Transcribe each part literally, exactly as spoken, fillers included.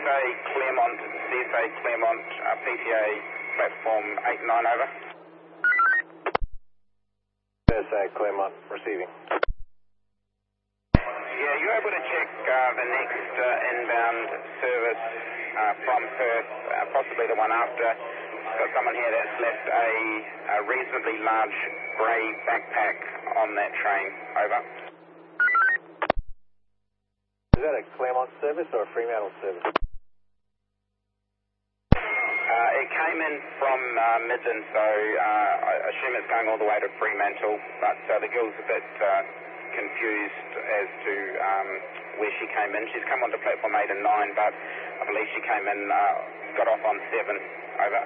A Claremont, C S A Claremont, uh, P T A platform eight nine over. C S A Claremont, receiving. Yeah, you able to check uh, the next uh, inbound service uh, from Perth, uh, possibly the one after? Got someone here that's left a, a reasonably large grey backpack on that train. Over. Is that a Claremont service or a Fremantle service? Uh, it came in from uh, Midland, so uh, I assume it's going all the way to Fremantle, but uh, the girl's a bit uh, confused as to um, where she came in. She's come onto platform eight and nine, but I believe she came in, uh, got off on seven. Over.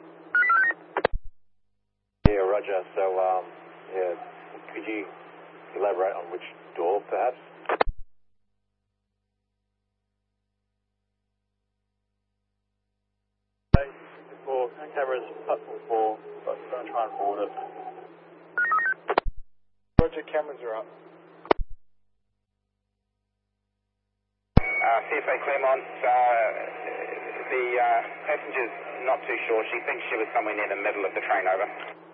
Yeah, roger. So, um, yeah, could you elaborate on which door, perhaps? Four, cameras, platform four, but don't try and board it. Roger, cameras are up. Uh, C S A Claremont, uh, the uh, passenger's not too sure. She thinks she was somewhere near the middle of the train. Over.